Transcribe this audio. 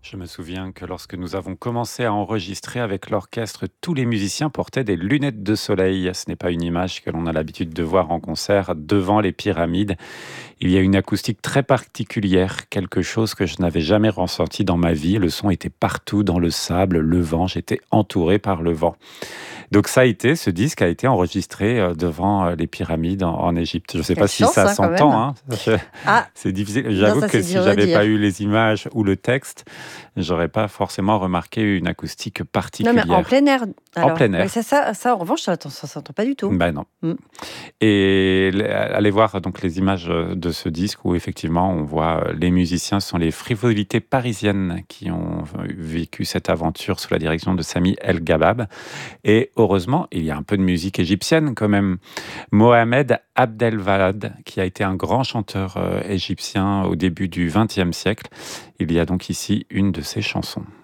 Je me souviens que lorsque nous avons commencé à enregistrer avec l'orchestre, tous les musiciens portaient des lunettes de soleil. Ce n'est pas une image que l'on a l'habitude de voir en concert devant les pyramides. Il y a une acoustique très particulière, quelque chose que je n'avais jamais ressenti dans ma vie. Le son était partout dans le sable, le vent, j'étais entouré par le vent. Donc ce disque a été enregistré devant les pyramides en Égypte. Je ne sais Quelle pas si chance, ça hein, quand même. s'entend, hein. Ah, C'est difficile. non, J'avoue ça que c'est si dur à j'avais pas dire. eu les images ou le texte, j'aurais pas forcément remarqué une acoustique Non, mais en particulière. plein air, En alors. plein Oui, air. ça, en revanche, ça s'entend pas du tout. Ben non. Mmh. Et allez voir donc les images de ce disque où effectivement on voit les musiciens, ce sont les frivolités parisiennes qui ont vécu cette aventure sous la direction de Sami El Gabab. Et heureusement, il y a un peu de musique égyptienne quand même. Mohamed Abdelwahad, qui a été un grand chanteur égyptien au début du XXe siècle. Il y a donc ici une de ses chansons.